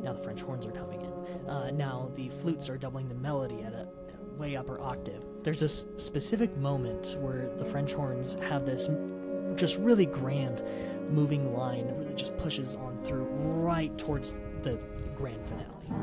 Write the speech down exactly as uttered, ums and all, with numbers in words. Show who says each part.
Speaker 1: Now the French horns are coming in. Uh, now the flutes are doubling the melody at a way upper octave. There's this specific moment where the French horns have this just really grand moving line that really just pushes on through right towards the grand finale.